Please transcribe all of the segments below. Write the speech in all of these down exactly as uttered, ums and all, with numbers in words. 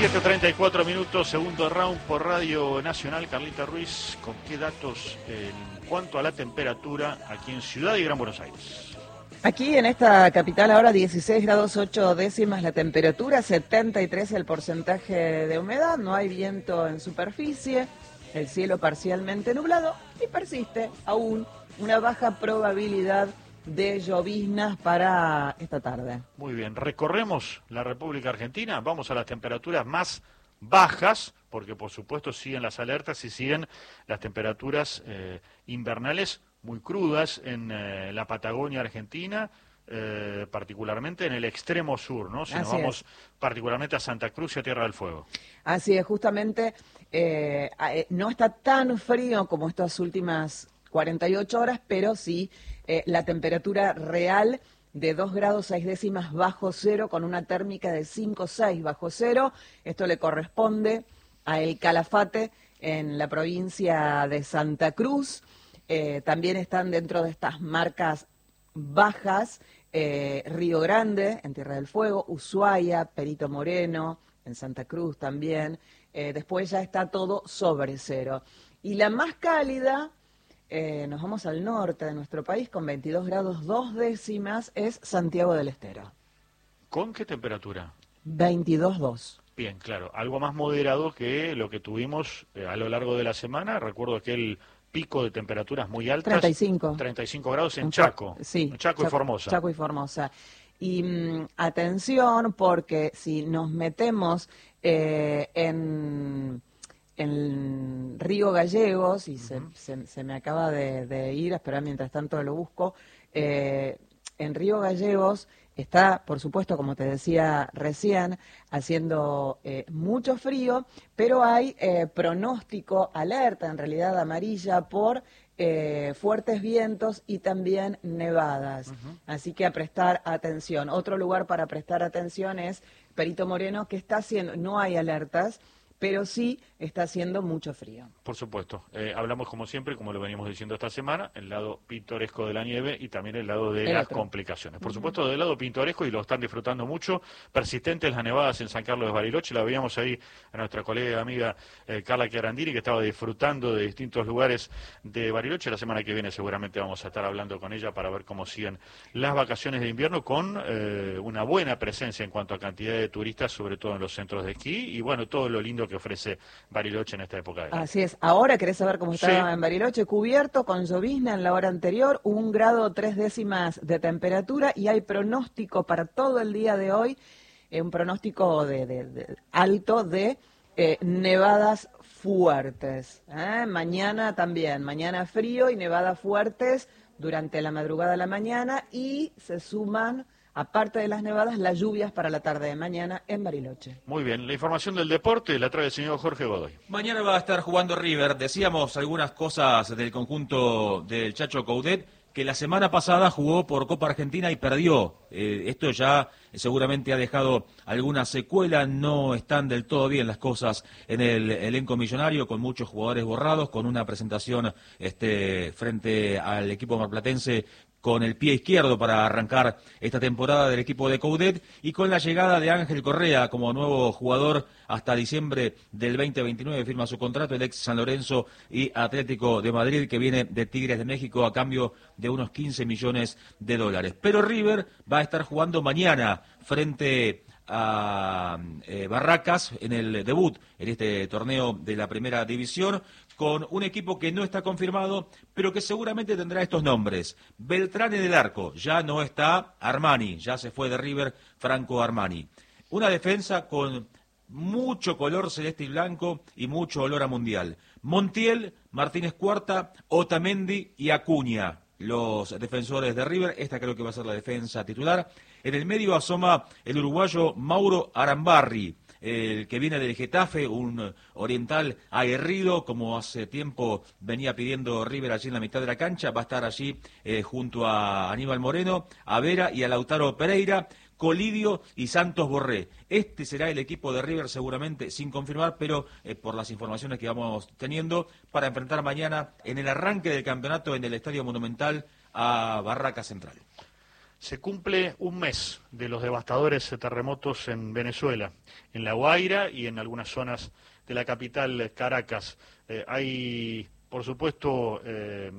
diecisiete treinta y cuatro minutos, segundo round por Radio Nacional. Carlita Ruiz, ¿con qué datos en cuanto a la temperatura aquí en Ciudad y Gran Buenos Aires? Aquí en esta capital ahora dieciséis grados ocho décimas la temperatura, setenta y tres el porcentaje de humedad, no hay viento en superficie, el cielo parcialmente nublado y persiste aún una baja probabilidad de lloviznas para esta tarde. Muy bien, recorremos la República Argentina, vamos a las temperaturas más bajas, porque por supuesto siguen las alertas y siguen las temperaturas eh, invernales muy crudas en eh, la Patagonia Argentina, eh, particularmente en el extremo sur, ¿no? Si Así nos vamos es. particularmente a Santa Cruz y a Tierra del Fuego. Así es, justamente eh, no está tan frío como estas últimas cuarenta y ocho horas, pero sí eh, la temperatura real de dos grados seis décimas bajo cero, con una térmica de cinco seis bajo cero. Esto le corresponde a El Calafate en la provincia de Santa Cruz. Eh, también están dentro de estas marcas bajas eh, Río Grande, en Tierra del Fuego, Ushuaia, Perito Moreno, en Santa Cruz también. Eh, después ya está todo sobre cero. Y la más cálida, eh, nos vamos al norte de nuestro país, con veintidós grados dos décimas, es Santiago del Estero. ¿Con qué temperatura? veintidós dos. Bien, claro, algo más moderado que lo que tuvimos eh, a lo largo de la semana. Recuerdo que el pico de temperaturas muy altas. treinta y cinco. treinta y cinco grados en Chaco. Sí. En Chaco, Chaco y Formosa. Chaco y Formosa. Y mmm, atención, porque si nos metemos eh, en, en Río Gallegos, y uh-huh. se, se, se me acaba de, de ir, a esperar mientras tanto lo busco, eh, en Río Gallegos está, por supuesto, como te decía recién, haciendo eh, mucho frío, pero hay eh, pronóstico, alerta en realidad amarilla por eh, fuertes vientos y también nevadas. Uh-huh. Así que a prestar atención. Otro lugar para prestar atención es Perito Moreno, que está haciendo, no hay alertas, pero sí está haciendo mucho frío. Por supuesto. Eh, hablamos como siempre, como lo venimos diciendo esta semana, el lado pintoresco de la nieve y también el lado de el las otro. complicaciones. Por uh-huh. supuesto, del lado pintoresco, y lo están disfrutando mucho, persistentes las nevadas en San Carlos de Bariloche. La veíamos ahí a nuestra colega y amiga eh, Carla Chiarandini, que estaba disfrutando de distintos lugares de Bariloche. La semana que viene seguramente vamos a estar hablando con ella para ver cómo siguen las vacaciones de invierno, con eh, una buena presencia en cuanto a cantidad de turistas, sobre todo en los centros de esquí, y bueno, todo lo lindo que ofrece Bariloche en esta época de año. Así es. Ahora, ¿querés saber cómo está sí. en Bariloche? Cubierto, con llovizna en la hora anterior, un grado tres décimas de temperatura, y hay pronóstico para todo el día de hoy, eh, un pronóstico de, de, de alto de eh, nevadas fuertes. ¿eh? Mañana también, mañana frío y nevadas fuertes durante la madrugada a la mañana, y se suman, aparte de las nevadas, las lluvias para la tarde de mañana en Bariloche. Muy bien, la información del deporte la trae el señor Jorge Godoy. Mañana va a estar jugando River. Decíamos algunas cosas del conjunto del Chacho Coudet, que la semana pasada jugó por Copa Argentina y perdió. Eh, esto ya seguramente ha dejado alguna secuela, no están del todo bien las cosas en el elenco millonario, con muchos jugadores borrados, con una presentación este, frente al equipo marplatense con el pie izquierdo para arrancar esta temporada del equipo de Coudet, y con la llegada de Ángel Correa como nuevo jugador hasta diciembre del veinte veintinueve, firma su contrato el ex San Lorenzo y Atlético de Madrid, que viene de Tigres de México a cambio de unos quince millones de dólares. Pero River va a estar jugando mañana frente a eh, Barracas en el debut en este torneo de la primera división, con un equipo que no está confirmado, pero que seguramente tendrá estos nombres. Beltrán en el arco, ya no está Armani, ya se fue de River Franco Armani. Una defensa con mucho color celeste y blanco y mucho olor a mundial. Montiel, Martínez Cuarta, Otamendi y Acuña, los defensores de River. Esta creo que va a ser la defensa titular. En el medio asoma el uruguayo Mauro Arambarri, el que viene del Getafe, un oriental aguerrido, como hace tiempo venía pidiendo River allí en la mitad de la cancha. Va a estar allí eh, junto a Aníbal Moreno, a Vera y a Lautaro Pereira, Colidio y Santos Borré. Este será el equipo de River seguramente, sin confirmar, pero eh, por las informaciones que vamos teniendo, para enfrentar mañana en el arranque del campeonato en el Estadio Monumental a Barraca Central. Se cumple un mes de los devastadores terremotos en Venezuela, en La Guaira y en algunas zonas de la capital, Caracas. Eh, hay, por supuesto, eh,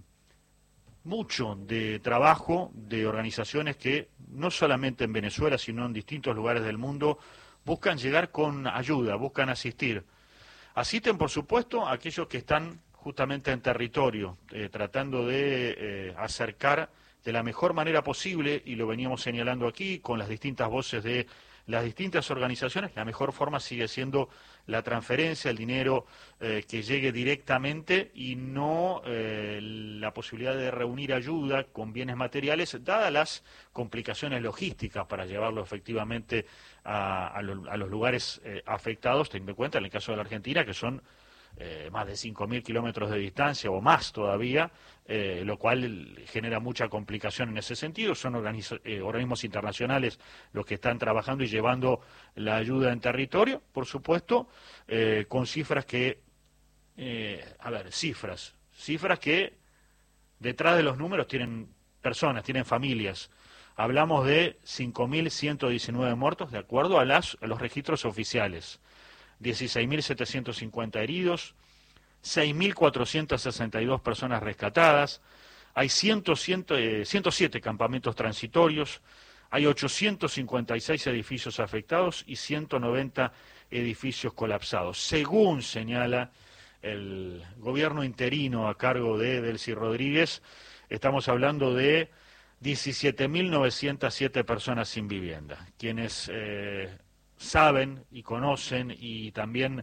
mucho de trabajo de organizaciones que, no solamente en Venezuela, sino en distintos lugares del mundo, buscan llegar con ayuda, buscan asistir. Asisten, por supuesto, a aquellos que están justamente en territorio, eh, tratando de eh, acercar de la mejor manera posible, y lo veníamos señalando aquí, con las distintas voces de las distintas organizaciones, la mejor forma sigue siendo la transferencia, el dinero eh, que llegue directamente y no eh, la posibilidad de reunir ayuda con bienes materiales, dadas las complicaciones logísticas para llevarlo efectivamente a, a, lo, a los lugares eh, afectados, teniendo en cuenta en el caso de la Argentina, que son Eh, más de cinco mil kilómetros de distancia o más todavía, eh, lo cual genera mucha complicación en ese sentido. Son eh, organismos internacionales los que están trabajando y llevando la ayuda en territorio, por supuesto, eh, con cifras que, eh, a ver, cifras, cifras que detrás de los números tienen personas, tienen familias. Hablamos de cinco mil ciento diecinueve muertos, de acuerdo a, las, a los registros oficiales. dieciséis mil setecientos cincuenta heridos, seis mil cuatrocientas sesenta y dos personas rescatadas, hay ciento siete campamentos transitorios, hay ochocientos cincuenta y seis edificios afectados y ciento noventa edificios colapsados. Según señala el gobierno interino a cargo de Delcy Rodríguez, estamos hablando de diecisiete mil novecientas siete personas sin vivienda, quienes eh, saben y conocen y también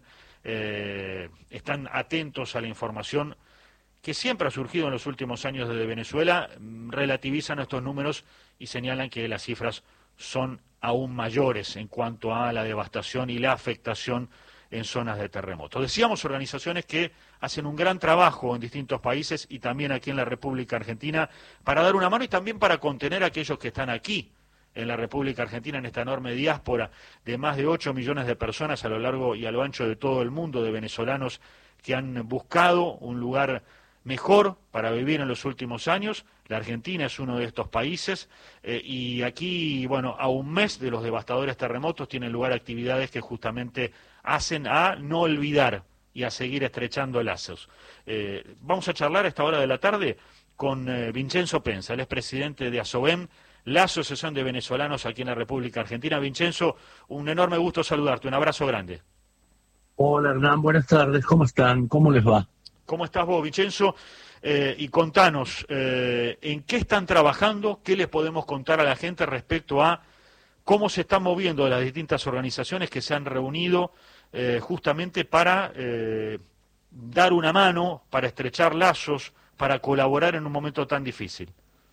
eh, están atentos a la información que siempre ha surgido en los últimos años desde Venezuela, relativizan estos números y señalan que las cifras son aún mayores en cuanto a la devastación y la afectación en zonas de terremoto. Decíamos organizaciones que hacen un gran trabajo en distintos países y también aquí en la República Argentina para dar una mano y también para contener a aquellos que están aquí en la República Argentina, en esta enorme diáspora de más de ocho millones de personas a lo largo y a lo ancho de todo el mundo, de venezolanos que han buscado un lugar mejor para vivir en los últimos años. La Argentina es uno de estos países eh, y aquí, bueno, a un mes de los devastadores terremotos tienen lugar actividades que justamente hacen a no olvidar y a seguir estrechando lazos. Eh, vamos a charlar a esta hora de la tarde con eh, Vincenzo Pensa, él es presidente de ASOVEM, la Asociación de Venezolanos aquí en la República Argentina. Vincenzo, un enorme gusto saludarte, un abrazo grande. Hola Hernán, buenas tardes, ¿cómo están? ¿Cómo les va? ¿Cómo estás vos, Vincenzo? Eh, y contanos, eh, ¿en qué están trabajando? ¿Qué les podemos contar a la gente respecto a cómo se están moviendo las distintas organizaciones que se han reunido eh, justamente para eh, dar una mano, para estrechar lazos, para colaborar en un momento tan difícil?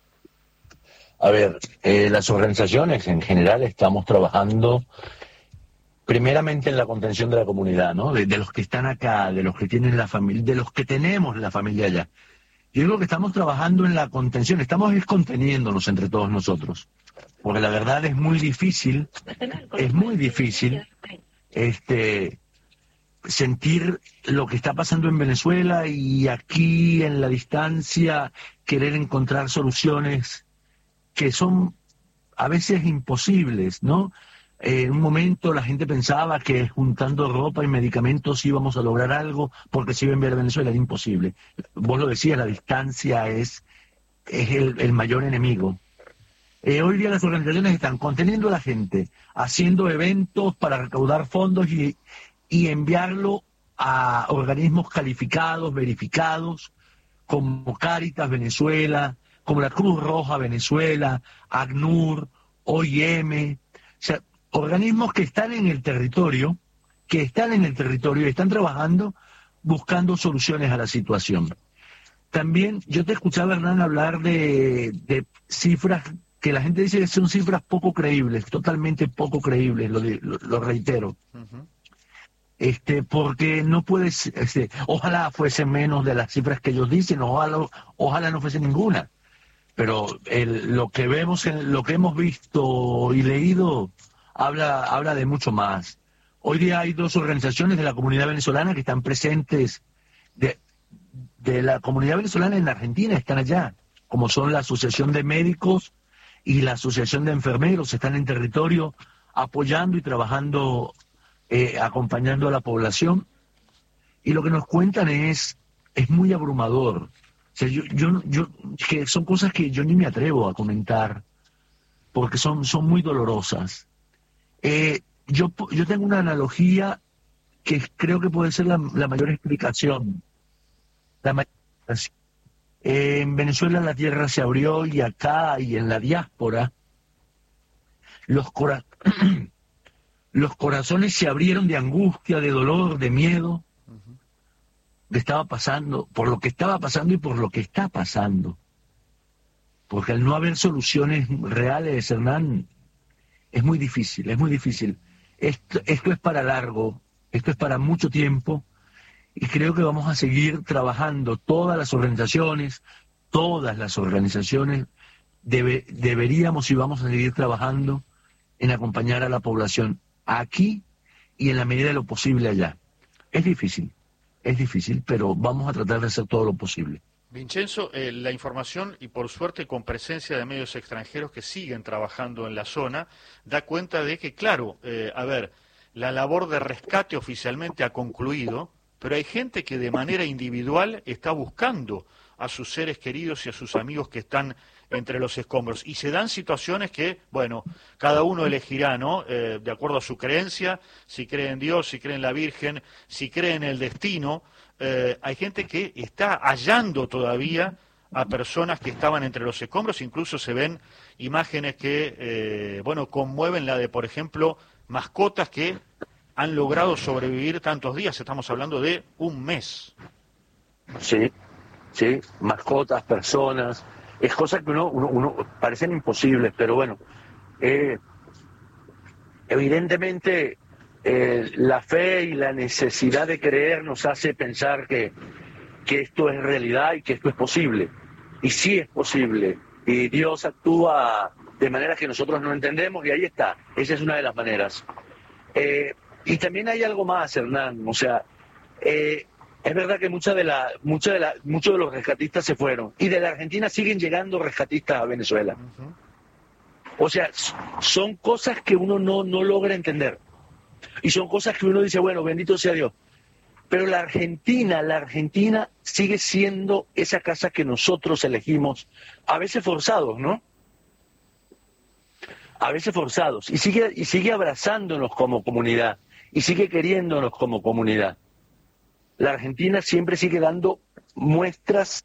A ver, eh, las organizaciones en general estamos trabajando primeramente en la contención de la comunidad, ¿no? De, de los que están acá, de los que tienen la familia, de los que tenemos la familia allá. Yo digo que estamos trabajando en la contención, estamos conteniéndonos entre todos nosotros, porque la verdad es muy difícil, es muy difícil este, sentir lo que está pasando en Venezuela y aquí en la distancia querer encontrar soluciones que son a veces imposibles, ¿no? En un momento la gente pensaba que juntando ropa y medicamentos íbamos a lograr algo porque se iba a enviar a Venezuela, era imposible. Vos lo decías, la distancia es, es el, el mayor enemigo. Eh, hoy día las organizaciones están conteniendo a la gente, haciendo eventos para recaudar fondos y, y enviarlo a organismos calificados, verificados, como Cáritas Venezuela, como la Cruz Roja Venezuela, ACNUR, O I M, o sea, organismos que están en el territorio, que están en el territorio y están trabajando buscando soluciones a la situación. También yo te escuchaba, Hernán, hablar de, de cifras que la gente dice que son cifras poco creíbles, totalmente poco creíbles, lo, de, lo, lo reitero. Uh-huh. Este, porque no puedes, este, ojalá fuese menos de las cifras que ellos dicen, ojalá, ojalá no fuese ninguna. Pero el, lo que vemos, en, lo que hemos visto y leído, habla, habla de mucho más. Hoy día hay dos organizaciones de la comunidad venezolana que están presentes, de, de la comunidad venezolana en la Argentina, están allá, como son la Asociación de Médicos y la Asociación de Enfermeros están en territorio apoyando y trabajando, eh, acompañando a la población. Y lo que nos cuentan es, es muy abrumador. O sea, yo, yo, yo, que son cosas que yo ni me atrevo a comentar, porque son, son muy dolorosas. Eh, yo, yo tengo una analogía que creo que puede ser la, la mayor explicación. La mayor explicación. Eh, en Venezuela la tierra se abrió y acá y en la diáspora los, cora los corazones se abrieron de angustia, de dolor, de miedo. De estaba pasando, por lo que estaba pasando y por lo que está pasando. Porque al no haber soluciones reales, Hernán, es muy difícil, es muy difícil. Esto, esto es para largo, esto es para mucho tiempo, y creo que vamos a seguir trabajando, todas las organizaciones, todas las organizaciones, debe, deberíamos y vamos a seguir trabajando en acompañar a la población aquí y en la medida de lo posible allá. Es difícil. Es difícil, pero vamos a tratar de hacer todo lo posible. Vincenzo, eh, la información, y por suerte con presencia de medios extranjeros que siguen trabajando en la zona, da cuenta de que, claro, eh, a ver, la labor de rescate oficialmente ha concluido, pero hay gente que de manera individual está buscando a sus seres queridos y a sus amigos que están entre los escombros. Y se dan situaciones que, bueno, cada uno elegirá, ¿no? Eh, de acuerdo a su creencia, si cree en Dios, si cree en la Virgen, si cree en el destino. Eh, hay gente que está hallando todavía a personas que estaban entre los escombros. Incluso se ven imágenes que, eh, bueno, conmueven la de, por ejemplo, mascotas que han logrado sobrevivir tantos días. Estamos hablando de un mes. Sí, sí, mascotas, personas... Es cosas que uno, uno, uno parecen imposibles, pero bueno, eh, evidentemente eh, la fe y la necesidad de creer nos hace pensar que, que esto es realidad y que esto es posible. Y sí es posible. Y Dios actúa de maneras que nosotros no entendemos y ahí está. Esa es una de las maneras. Eh, y también hay algo más, Hernán. O sea, eh, es verdad que mucha de la, mucha de la, muchos de los rescatistas se fueron y de la Argentina siguen llegando rescatistas a Venezuela. Uh-huh. O sea, son cosas que uno no, no logra entender y son cosas que uno dice, bueno, bendito sea Dios. Pero la Argentina, la Argentina sigue siendo esa casa que nosotros elegimos, a veces forzados, ¿no? A veces forzados y sigue, y sigue abrazándonos como comunidad y sigue queriéndonos como comunidad. La Argentina siempre sigue dando muestras.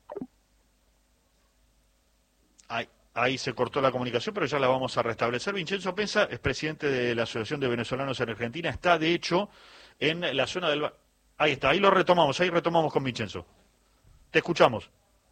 Ahí, ahí se cortó la comunicación, pero ya la vamos a restablecer. Vincenzo Pensa es presidente de la Asociación de Venezolanos en Argentina. Está, de hecho, en la zona del... Ahí está, ahí lo retomamos, ahí retomamos con Vincenzo. Te escuchamos.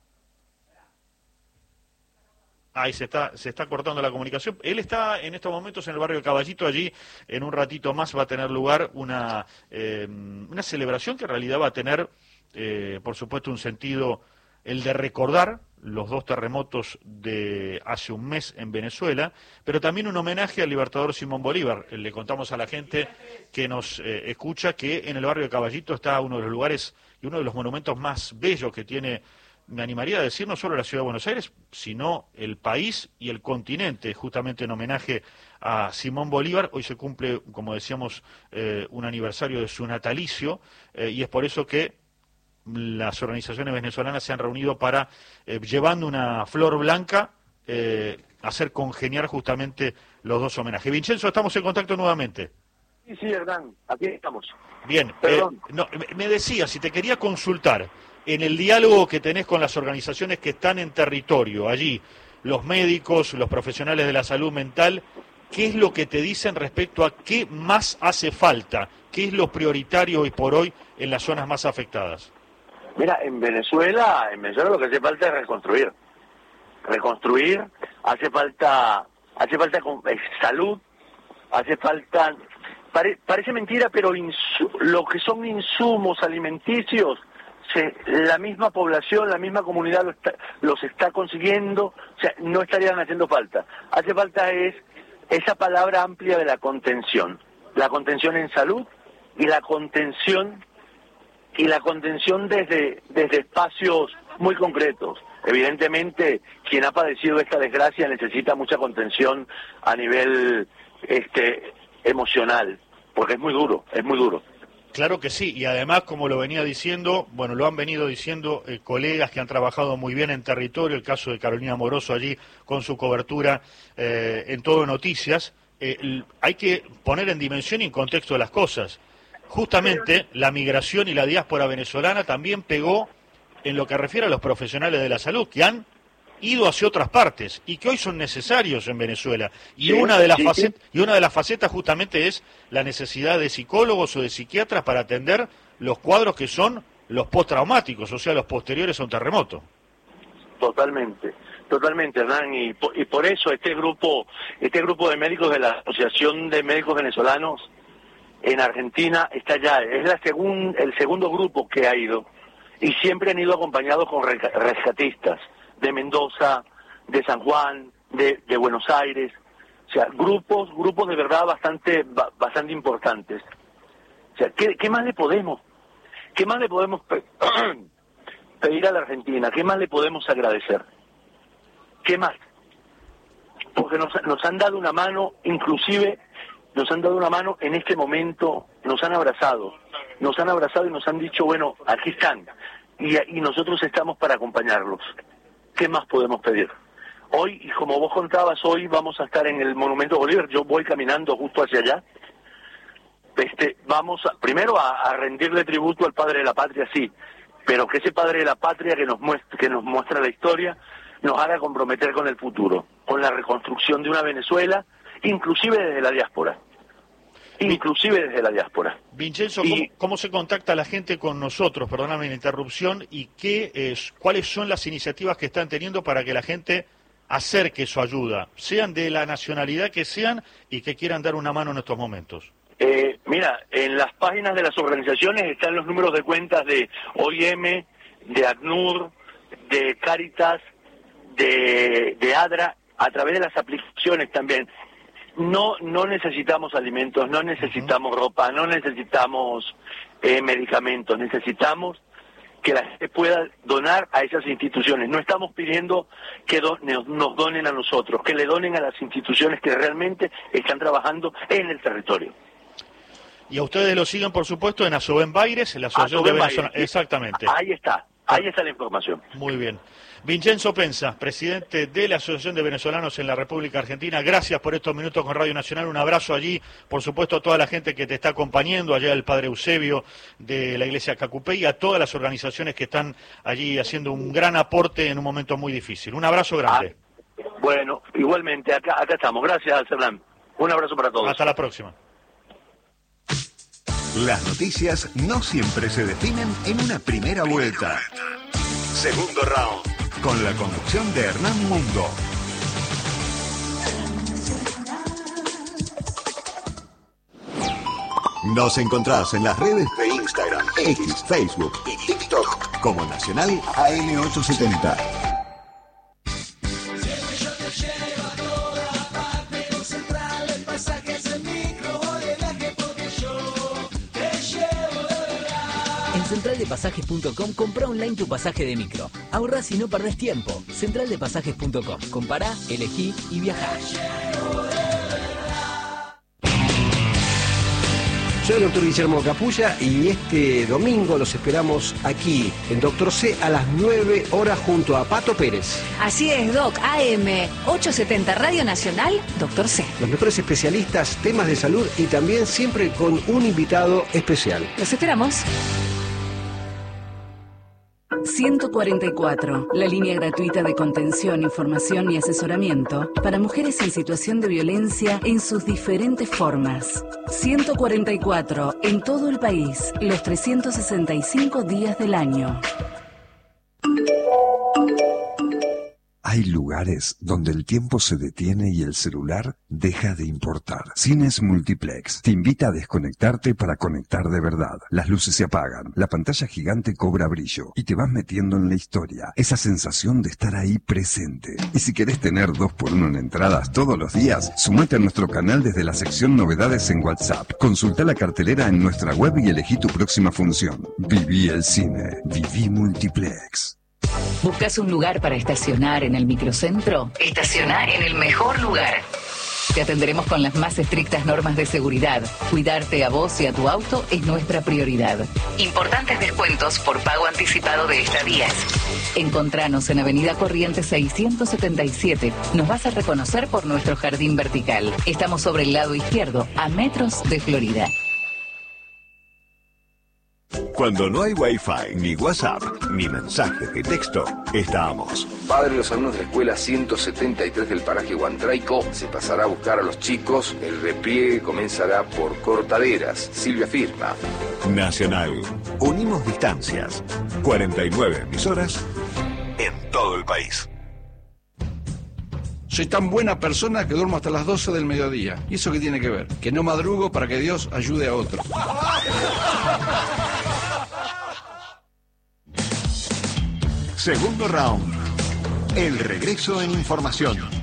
Ahí se está, se está cortando la comunicación. Él está en estos momentos en el barrio Caballito. Allí en un ratito más va a tener lugar una, eh, una celebración que en realidad va a tener, eh, por supuesto, un sentido, el de recordar los dos terremotos de hace un mes en Venezuela, pero también un homenaje al libertador Simón Bolívar. Le contamos a la gente que nos eh, escucha que en el barrio de Caballito está uno de los lugares y uno de los monumentos más bellos que tiene, me animaría a decir, no solo la ciudad de Buenos Aires, sino el país y el continente, justamente en homenaje a Simón Bolívar. Hoy se cumple, como decíamos, eh, un aniversario de su natalicio, eh, y es por eso que las organizaciones venezolanas se han reunido para, eh, llevando una flor blanca, eh, hacer congeniar justamente los dos homenajes. Vincenzo, estamos en contacto nuevamente. Sí, sí, Hernán, aquí estamos. Bien, eh, no, me decía, si te quería consultar, en el diálogo que tenés con las organizaciones que están en territorio, allí, los médicos, los profesionales de la salud mental, ¿qué es lo que te dicen respecto a qué más hace falta? ¿Qué es lo prioritario hoy por hoy en las zonas más afectadas? Mira, en Venezuela, en Venezuela lo que hace falta es reconstruir. Reconstruir, hace falta, hace falta salud, hace falta, pare, parece mentira, pero insu, lo que son insumos alimenticios, se, la misma población, la misma comunidad lo está, los está consiguiendo, o sea, no estarían haciendo falta. Hace falta es esa palabra amplia de la contención, la contención en salud y la contención y la contención desde desde espacios muy concretos. Evidentemente, quien ha padecido esta desgracia necesita mucha contención a nivel este emocional, porque es muy duro, es muy duro. Claro que sí, y además, como lo venía diciendo, bueno, lo han venido diciendo eh, colegas que han trabajado muy bien en territorio, el caso de Carolina Moroso allí con su cobertura eh, en Todo Noticias, eh, hay que poner en dimensión y en contexto de las cosas. Justamente la migración y la diáspora venezolana también pegó en lo que refiere a los profesionales de la salud, que han ido hacia otras partes y que hoy son necesarios en Venezuela. Y sí, una de las sí, facet- sí. y una de las facetas justamente es la necesidad de psicólogos o de psiquiatras para atender los cuadros que son los postraumáticos, o sea, los posteriores a un terremoto. Totalmente, totalmente, Hernán, y por, y por eso este grupo, este grupo de médicos de la Asociación de Médicos Venezolanos en Argentina está ya, es la segun, el segundo grupo que ha ido, y siempre han ido acompañados con rescatistas de Mendoza, de San Juan, de, de Buenos Aires, o sea, grupos, grupos de verdad bastante, bastante importantes. O sea, ¿qué, qué más le podemos, qué más le podemos pe- pedir a la Argentina? ¿Qué más le podemos agradecer? ¿Qué más? Porque nos, nos han dado una mano, inclusive nos han dado una mano en este momento, nos han abrazado, nos han abrazado y nos han dicho, bueno, aquí están, y, y nosotros estamos para acompañarlos. ¿Qué más podemos pedir? Hoy, y como vos contabas, hoy vamos a estar en el Monumento Bolívar, yo voy caminando justo hacia allá. Este, vamos a, primero a, a rendirle tributo al Padre de la Patria, sí, pero que ese Padre de la Patria que nos muestra, que nos muestra la historia nos haga comprometer con el futuro, con la reconstrucción de una Venezuela, inclusive desde la diáspora. Inclusive desde la diáspora. Vincenzo, y, ¿cómo, ¿cómo se contacta la gente con nosotros? Perdóname la interrupción. ¿Y qué es, cuáles son las iniciativas que están teniendo para que la gente acerque su ayuda, sean de la nacionalidad que sean y que quieran dar una mano en estos momentos? Eh, mira, en las páginas de las organizaciones están los números de cuentas de O I M, de ACNUR, de Cáritas, de, de ADRA, a través de las aplicaciones también. No no necesitamos alimentos, no necesitamos ropa, no necesitamos eh, medicamentos, necesitamos que la gente pueda donar a esas instituciones. No estamos pidiendo que do, nos donen a nosotros, que le donen a las instituciones que realmente están trabajando en el territorio. Y a ustedes lo siguen, por supuesto, en Asoben Baires, en la Asociación de Venezuela. Exactamente. Ahí está, ahí está la información. Muy bien. Vincenzo Pensa, presidente de la Asociación de Venezolanos en la República Argentina, gracias por estos minutos con Radio Nacional, un abrazo allí, por supuesto a toda la gente que te está acompañando, allá el Padre Eusebio de la Iglesia Cacupé y a todas las organizaciones que están allí haciendo un gran aporte en un momento muy difícil. Un abrazo grande. Ah, bueno, igualmente, acá, acá estamos. Gracias, Hernán. Un abrazo para todos. Hasta la próxima. Las noticias no siempre se definen en una primera vuelta. Segundo round. Con la conducción de Hernán Mundo. Nos encontrás en las redes de Instagram, X, Facebook y TikTok como Nacional A M ochocientos setenta. central de pasajes punto com, compra online tu pasaje de micro. Ahorrás y no perdés tiempo. central de pasajes punto com. Compará, elegí y viajá. Soy el doctor Guillermo Capulla y este domingo los esperamos aquí en Doctor C a las nueve horas junto a Pato Pérez. Así es, Doc. A M ochocientos setenta Radio Nacional, Doctor C. Los mejores especialistas, temas de salud y también siempre con un invitado especial. Los esperamos. ciento cuarenta y cuatro, la línea gratuita de contención, información y asesoramiento para mujeres en situación de violencia en sus diferentes formas. ciento cuarenta y cuatro, en todo el país, los trescientos sesenta y cinco días del año. Hay lugares donde el tiempo se detiene y el celular deja de importar. Cines Multiplex te invita a desconectarte para conectar de verdad. Las luces se apagan, la pantalla gigante cobra brillo y te vas metiendo en la historia. Esa sensación de estar ahí presente. Y si querés tener dos por uno en entradas todos los días, sumate a nuestro canal desde la sección Novedades en WhatsApp. Consulta la cartelera en nuestra web y elegí tu próxima función. Viví el cine. Viví Multiplex. ¿Buscas un lugar para estacionar en el microcentro? Estaciona en el mejor lugar. Te atenderemos con las más estrictas normas de seguridad. Cuidarte a vos y a tu auto es nuestra prioridad. Importantes descuentos por pago anticipado de estadías. Encontranos en Avenida Corrientes seiscientos setenta y siete. Nos vas a reconocer por nuestro jardín vertical. Estamos sobre el lado izquierdo, a metros de Florida. Cuando no hay Wi-Fi, ni WhatsApp, ni mensajes de texto, estamos. Padre de los alumnos de la escuela ciento setenta y tres del paraje Huantraico se pasará a buscar a los chicos. El repliegue comenzará por Cortaderas. Silvia firma. Nacional. Unimos distancias. cuarenta y nueve emisoras en todo el país. Soy tan buena persona que duermo hasta las doce del mediodía. ¿Y eso qué tiene que ver? Que no madrugo para que Dios ayude a otro. Segundo round. El regreso en información.